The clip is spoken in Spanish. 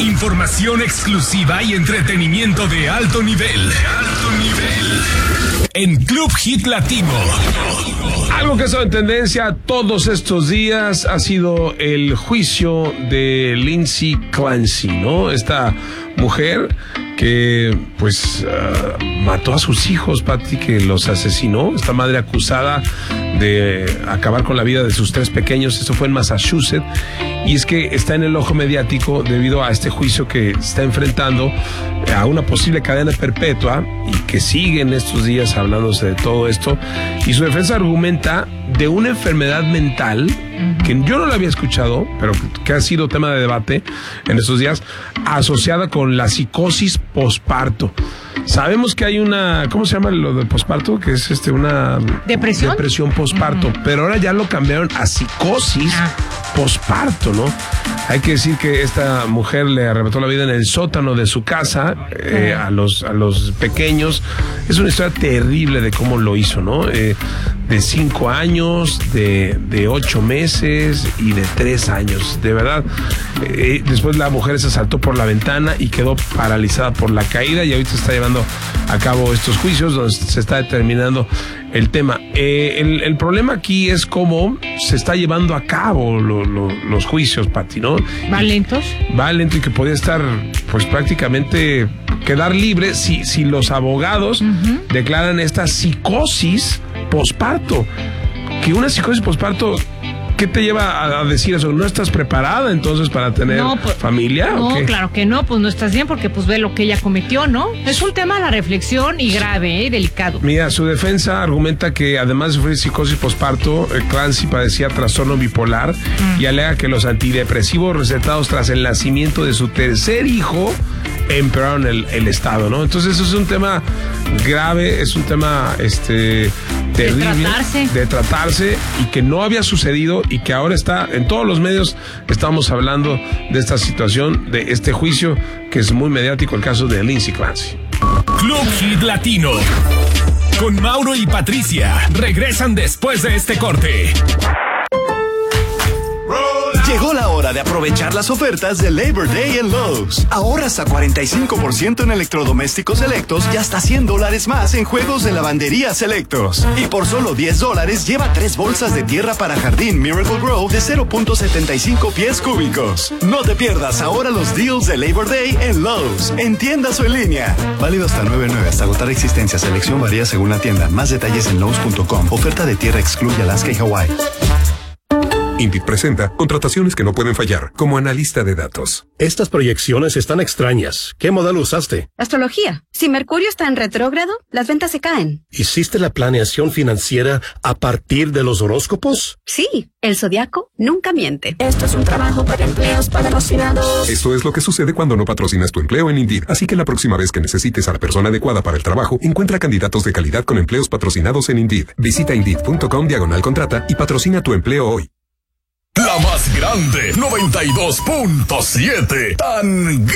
Información exclusiva y entretenimiento de alto nivel. En Club Hit Latino. Algo que ha estado en tendencia todos estos días ha sido el juicio de Lindsay Clancy, ¿no? Esta mujer que pues mató a sus hijos, Pati, que los asesinó. Esta madre acusada de acabar con la vida de sus 3 pequeños. Esto fue en Massachusetts. Y es que está en el ojo mediático debido a este juicio que está enfrentando a una posible cadena perpetua y que sigue en estos días hablándose de todo esto. Y su defensa argumenta de una enfermedad mental que yo no la había escuchado, pero que ha sido tema de debate en estos días, asociada con la psicosis posparto. Sabemos que hay una, ¿cómo se llama lo de posparto? Que es una depresión posparto, pero ahora ya lo cambiaron a psicosis posparto, ¿no? Hay que decir que esta mujer le arrebató la vida en el sótano de su casa a los pequeños. Es una historia terrible de cómo lo hizo, ¿no? De 5 años, de 8 meses y de 3 años. De verdad, después la mujer se saltó por la ventana y quedó paralizada por la caída, y ahorita se está llevando a cabo estos juicios donde se está determinando el tema. El problema aquí es cómo se está llevando a cabo los juicios, Pati, ¿no? ¿Va lentos? Va lento, y que podría estar, pues prácticamente quedar libre si los abogados declaran esta psicosis posparto. Que una psicosis posparto, ¿qué te lleva a decir eso? ¿No estás preparada entonces para tener familia? No, ¿o qué? Claro que no, pues no estás bien porque pues ve lo que ella cometió, ¿no? Es un tema a la reflexión y grave, delicado. Mira, su defensa argumenta que además de sufrir psicosis posparto, Clancy padecía trastorno bipolar y alega que los antidepresivos recetados tras el nacimiento de su 3er hijo empeoraron el estado, ¿no? Entonces eso es un tema grave, es un tema terrible de tratarse, y que no había sucedido, y que ahora está en todos los medios. Estamos hablando de esta situación, de este juicio que es muy mediático, el caso de Lindsay Clancy. Club Hit Latino con Mauro y Patricia regresan después de este corte. Llegó la hora de aprovechar las ofertas de Labor Day en Lowe's. Ahorra hasta 45% en electrodomésticos selectos y hasta $100 más en juegos de lavandería selectos. Y por solo $10 lleva 3 bolsas de tierra para jardín Miracle Grow de 0.75 pies cúbicos. No te pierdas ahora los deals de Labor Day en Lowe's, en tiendas o en línea. Válido hasta 9/9, hasta agotar existencia. Selección varía según la tienda. Más detalles en Lowe's.com. Oferta de tierra excluye Alaska y Hawái. Indeed presenta contrataciones que no pueden fallar, como analista de datos. Estas proyecciones están extrañas. ¿Qué modelo usaste? Astrología. Si Mercurio está en retrógrado, las ventas se caen. ¿Hiciste la planeación financiera a partir de los horóscopos? Sí, el zodiaco nunca miente. Esto es un trabajo para empleos patrocinados. Esto es lo que sucede cuando no patrocinas tu empleo en Indeed. Así que la próxima vez que necesites a la persona adecuada para el trabajo, encuentra candidatos de calidad con empleos patrocinados en Indeed. Visita Indeed.com/contrata y patrocina tu empleo hoy. La más grande, 92.7. Tan